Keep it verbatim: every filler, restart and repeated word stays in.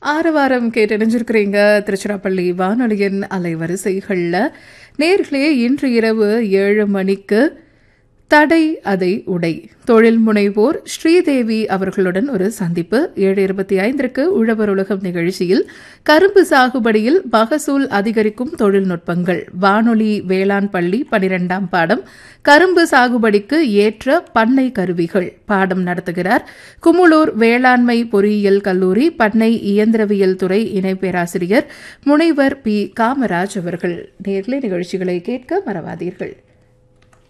ஆரவாரம் கேட்டறிஞ்சிருக்கிறீங்க திருச்சிராப்பள்ளி வானொலியின் அலைவரிசைகள்ல. நேர்களே, இன்று இரவு ஏழு மணிக்கு தடை அதை உடை தொழில் முனைவோர் ஸ்ரீதேவி அவர்களுடன் ஒரு சந்திப்பு. ஏழு இருபத்தி ஐந்திற்கு உழவர் உலகம் நிகழ்ச்சியில் கரும்பு சாகுபடியில் மகசூல் அதிகரிக்கும் தொழில்நுட்பங்கள், வானொலி வேளாண் பள்ளி பனிரெண்டாம் பாடம் கரும்பு சாகுபடிக்கு ஏற்ற பண்ணை கருவிகள் பாடம் நடத்துகிறார் குமுளூர் வேளாண்மை பொறியியல் கல்லூரி பண்ணை இயந்திரவியல் துறை இணை பேராசிரியர் முனைவர் பி காமராஜ் அவர்கள். நேர்ல நிகழ்ச்சிகளை கேட்க மறவாதீர்கள்.